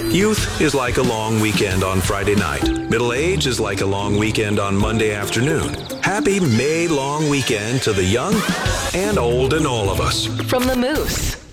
Youth is like a long weekend on Friday night. Middle age is like a long weekend on Monday afternoon. Happy May long weekend to the young and old and all of us. From the Moose.